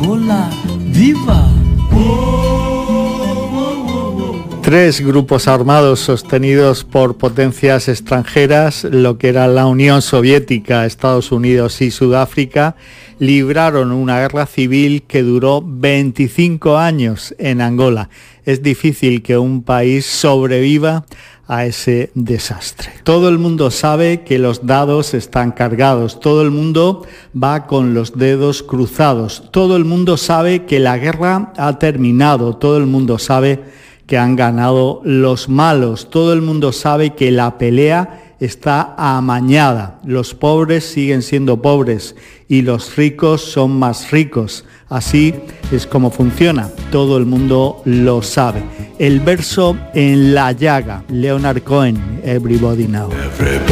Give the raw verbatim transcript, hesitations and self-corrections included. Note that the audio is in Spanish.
Angola, viva. Tres grupos armados sostenidos por potencias extranjeras, lo que era la Unión Soviética, Estados Unidos y Sudáfrica, libraron una guerra civil que duró veinticinco años en Angola. Es difícil que un país sobreviva a ese desastre. Todo el mundo sabe que los dados están cargados, todo el mundo va con los dedos cruzados, todo el mundo sabe que la guerra ha terminado, todo el mundo sabe que han ganado los malos, todo el mundo sabe que la pelea está amañada, los pobres siguen siendo pobres y los ricos son más ricos. Así es como funciona, todo el mundo lo sabe. El verso en la llaga, Leonard Cohen, Everybody Now.